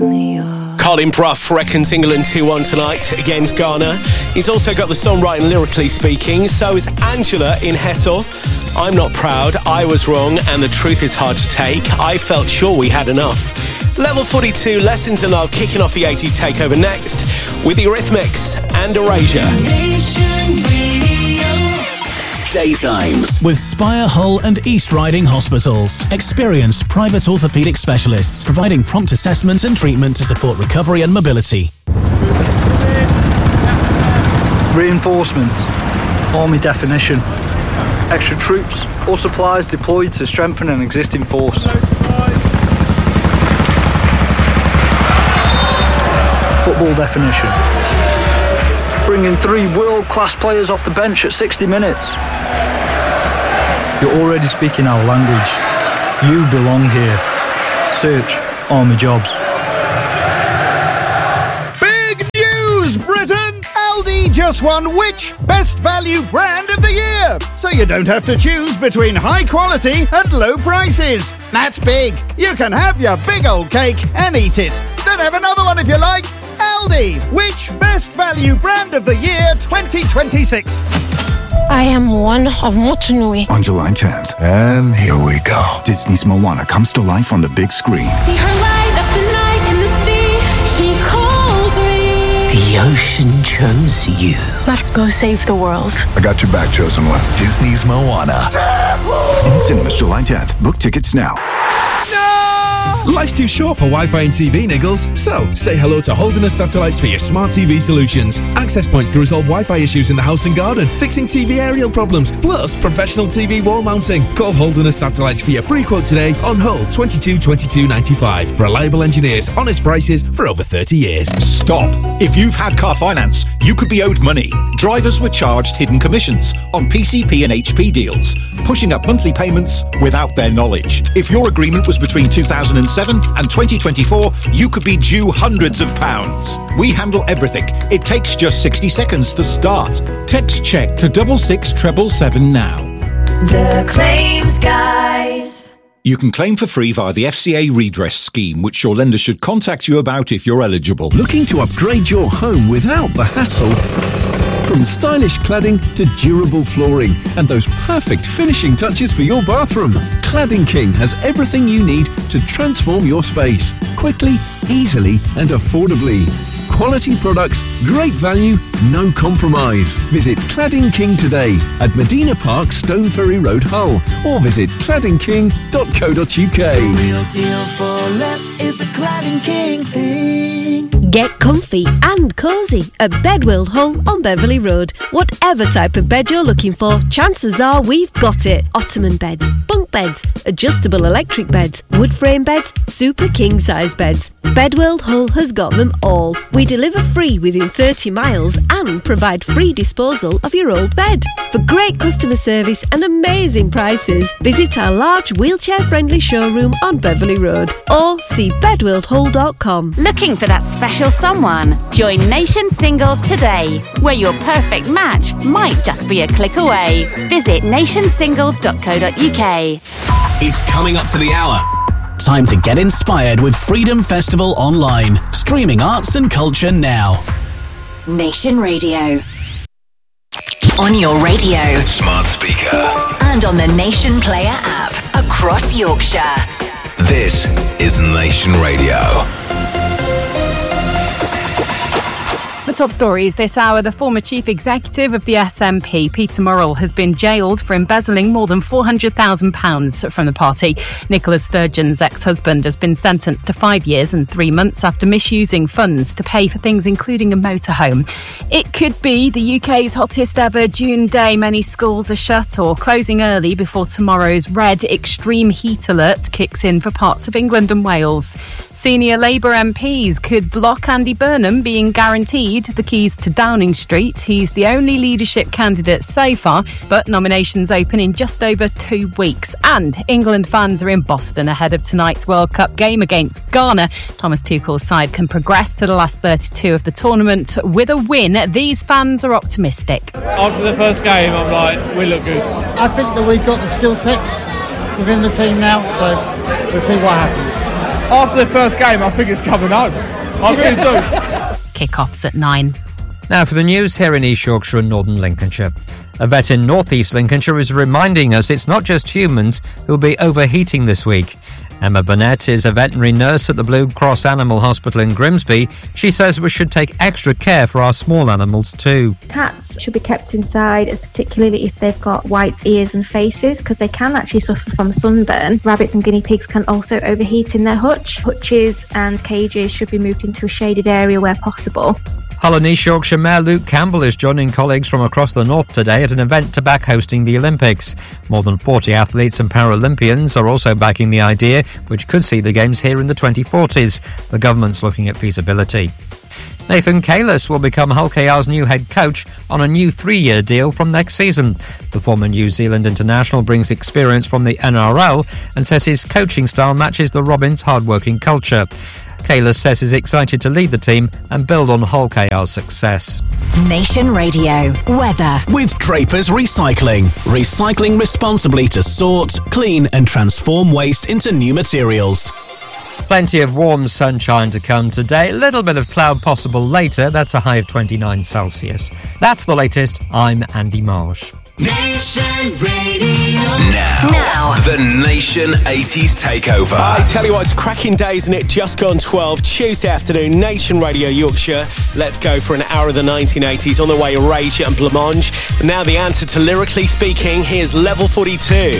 Colin Brough reckons England 2-1 tonight against Ghana. He's also got the songwriting lyrically speaking. So is Angela in Hessel. I'm not proud, I was wrong, and the truth is hard to take. I felt sure we had enough. Level 42, Lessons in Love, kicking off the 80s takeover next with the Eurythmics and Erasure. Daytimes with Spire, Hull and East Riding Hospitals. Experienced private orthopaedic specialists providing prompt assessment and treatment to support recovery and mobility. Reinforcements. Army definition. Extra troops or supplies deployed to strengthen an existing force. Football definition. Bringing 3 world-class players off the bench at 60 minutes. You're already speaking our language. You belong here. Search Army Jobs. Big news, Britain! Aldi just won which Best Value Brand of the Year? So you don't have to choose between high quality and low prices. That's big. You can have your big old cake and eat it. Then have another one if you like. Aldi, which Best Value Brand of the Year 2026? I am one of Motunui. On July 10th. And here we go. Disney's Moana comes to life on the big screen. See her light up the night in the sea. She calls me. The ocean chose you. Let's go save the world. I got your back, chosen one. Disney's Moana. In cinemas July 10th. Book tickets now. Life's too short for Wi-Fi and TV, Niggles. So, say hello to Holderness Satellites for your smart TV solutions. Access points to resolve Wi-Fi issues in the house and garden, fixing TV aerial problems, plus professional TV wall mounting. Call Holderness Satellites for your free quote today on Hull 22 22 95. Reliable engineers, honest prices for over 30 years. Stop. If you've had car finance, you could be owed money. Drivers were charged hidden commissions on PCP and HP deals, pushing up monthly payments without their knowledge. If your agreement was between 2007 and 2024, you could be due hundreds of pounds. We handle everything. It takes just 60 seconds to start. Text check to 66777 now. The Claims Guys. You can claim for free via the FCA redress scheme, which your lender should contact you about if you're eligible. Looking to upgrade your home without the hassle? From stylish cladding to durable flooring and those perfect finishing touches for your bathroom, Cladding King has everything you need to transform your space quickly, easily and affordably. Quality products, great value, no compromise. Visit Cladding King today at Medina Park, Stoneferry Road, Hull, or visit claddingking.co.uk. The real deal for less is a Cladding King thing. Get comfy and cosy at Bedworld Hull on Beverley Road. Whatever type of bed you're looking for, chances are we've got it. Ottoman beds, bunk beds, adjustable electric beds, wood frame beds, super king size beds. Bedworld Hull has got them all. We deliver free within 30 miles and provide free disposal of your old bed. For great customer service and amazing prices, visit our large wheelchair-friendly showroom on Beverley Road or see bedworldhull.com. Looking for that special someone? Join Nation Singles today, where your perfect match might just be a click away. Visit nationsingles.co.uk. It's coming up to the hour. Time to get inspired with Freedom Festival Online. Streaming arts and culture now. Nation Radio. On your radio. Smart speaker. And on the Nation Player app. Across Yorkshire. This is Nation Radio. The top stories this hour. The former chief executive of the SNP, Peter Murrell, has been jailed for embezzling more than £400,000 from the party. Nicola Sturgeon's ex-husband has been sentenced to 5 years and 3 months after misusing funds to pay for things including a motorhome. It could be the UK's hottest ever June day. Many schools are shut or closing early before tomorrow's red extreme heat alert kicks in for parts of England and Wales. Senior Labour MPs could block Andy Burnham being guaranteed the keys to Downing Street. He's the only leadership candidate so far, but nominations open in just over 2 weeks. And England fans are in Boston ahead of tonight's World Cup game against Ghana. Thomas Tuchel's side can progress to the last 32 of the tournament with a win. These fans are optimistic. After the first game, I'm like, we look good. I think that we've got the skill sets within the team now, so we'll see what happens. After the first game, I think it's coming home. I really do. Kick-offs at 9. Now for the news here in East Yorkshire and Northern Lincolnshire. A vet in North East Lincolnshire is reminding us it's not just humans who'll be overheating this week. Emma Burnett is a veterinary nurse at the Blue Cross Animal Hospital in Grimsby. She says we should take extra care for our small animals too. Cats should be kept inside, particularly if they've got white ears and faces, because they can actually suffer from sunburn. Rabbits and guinea pigs can also overheat in their hutch. Hutches and cages should be moved into a shaded area where possible. Hull and East Yorkshire Mayor Luke Campbell is joining colleagues from across the north today at an event to back hosting the Olympics. More than 40 athletes and Paralympians are also backing the idea, which could see the Games here in the 2040s. The government's looking at feasibility. Nathan Kalis will become Hull KR's new head coach on a new 3-year deal from next season. The former New Zealand international brings experience from the NRL and says his coaching style matches the Robins' hard-working culture. Kalis says he's excited to lead the team and build on Hull KR's success. Nation Radio weather with Draper's Recycling. Recycling responsibly to sort, clean and transform waste into new materials. Plenty of warm sunshine to come today. A little bit of cloud possible later. That's a high of 29 Celsius. That's the latest. I'm Andy Marsh. Nation Radio. Now, the Nation 80s Takeover. I tell you what, it's cracking day, isn't it? Just gone 12, Tuesday afternoon, Nation Radio Yorkshire. Let's go for an hour of the 1980s. On the way, Erasure and Blancmange. Now the answer to Lyrically Speaking, here's Level 42.